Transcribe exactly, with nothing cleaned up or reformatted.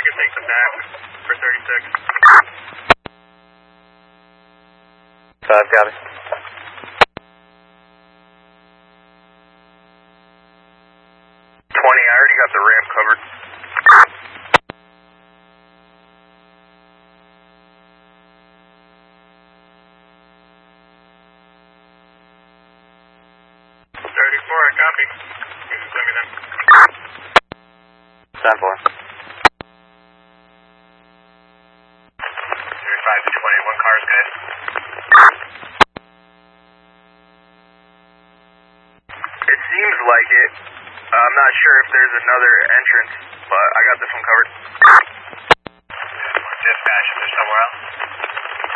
can take them back for thirty-six. Five, got it. twenty, I already got the ramp covered. thirty-four, I copy. You can send me them. Stand for. thirty-five to twenty, one car is good. It seems like it. Uh, I'm not sure if there's another entrance, but I got this one covered. Dispatch, is there somewhere else?